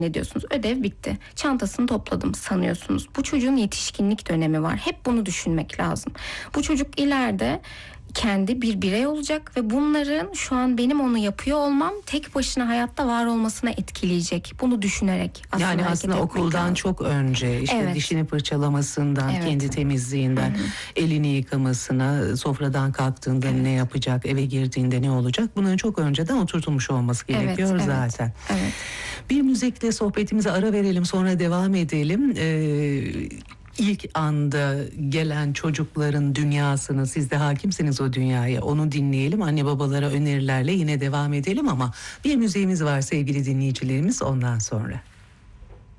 ne diyorsunuz? Ödev bitti. Çantasını topladım sanıyorsunuz. Bu çocuğun yetişkinlik dönemi var. Hep bunu düşünmek lazım. Bu çocuk ileride kendi bir birey olacak ve bunların şu an benim onu yapıyor olmam tek başına hayatta var olmasına etkileyecek. Bunu düşünerek aslında yani hareket aslında etmek okuldan lazım. çok önce işte Evet. dişini fırçalamasından, Evet. kendi temizliğinden, elini yıkamasına, sofradan kalktığında Evet. ne yapacak, eve girdiğinde ne olacak, bunların çok önceden oturtulmuş olması gerekiyor Evet, evet, zaten. evet. Bir müzikle sohbetimize ara verelim, sonra devam edelim. İlk anda gelen çocukların dünyasını, siz de hakimsiniz o dünyaya, onu dinleyelim. Anne babalara önerilerle yine devam edelim ama bir müziğimiz var sevgili dinleyicilerimiz, ondan sonra.